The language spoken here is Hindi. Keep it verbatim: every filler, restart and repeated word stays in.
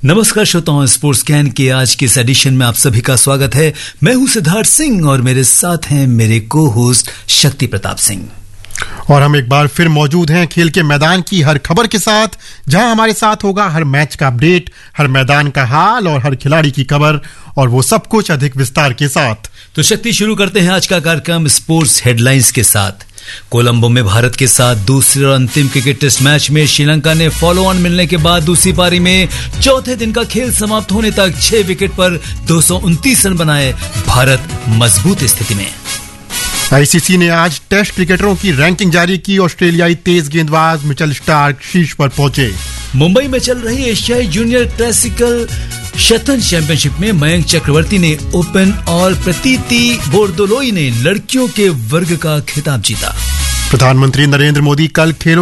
नमस्कार श्रोताओं, स्पोर्ट्स स्कैन के आज के इस एडिशन में आप सभी का स्वागत है। मैं हूं सिद्धार्थ सिंह और मेरे साथ हैं मेरे को होस्ट शक्ति प्रताप सिंह। और हम एक बार फिर मौजूद हैं खेल के मैदान की हर खबर के साथ, जहां हमारे साथ होगा हर मैच का अपडेट, हर मैदान का हाल और हर खिलाड़ी की खबर, और वो सब कुछ अधिक विस्तार के साथ। तो शक्ति, शुरू करते हैं आज का कार्यक्रम स्पोर्ट्स हेडलाइंस के साथ। कोलंबो में भारत के साथ दूसरे और अंतिम क्रिकेट टेस्ट मैच में श्रीलंका ने फॉलो ऑन मिलने के बाद दूसरी पारी में चौथे दिन का खेल समाप्त होने तक छह विकेट पर दो सौ उनतीस रन बनाए। भारत मजबूत स्थिति में। आईसीसी ने आज टेस्ट क्रिकेटरों की रैंकिंग जारी की। ऑस्ट्रेलियाई तेज गेंदबाज मिचेल स्टार्क शीर्ष पर पहुंचे। मुंबई में चल रही एशियाई जूनियर क्लासिकल शतरंज चैंपियनशिप में मयंक चक्रवर्ती ने ओपन और प्रतीति बोरदोलोई ने लड़कियों के वर्ग का खिताब जीता। प्रधानमंत्री नरेंद्र मोदी कल खेलों